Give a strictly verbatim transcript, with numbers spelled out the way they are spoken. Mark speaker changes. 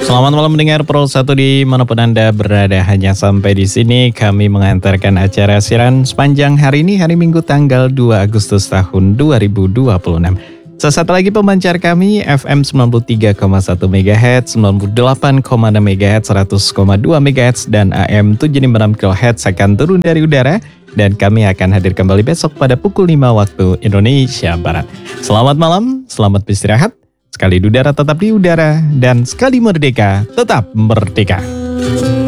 Speaker 1: Selamat malam mendengar Pro satu dimanapun Anda berada. Hanya sampai di sini kami mengantarkan acara siaran sepanjang hari ini, hari Minggu tanggal dua Agustus tahun dua ribu dua puluh enam. Sesaat lagi pemancar kami F M sembilan puluh tiga koma satu megahertz, sembilan puluh delapan koma enam megahertz, seratus koma dua megahertz, dan A M tujuh puluh enam kilohertz akan turun dari udara. Dan kami akan hadir kembali besok pada pukul lima waktu Indonesia Barat. Selamat malam, selamat beristirahat. Sekali di udara tetap di udara, dan sekali merdeka tetap merdeka.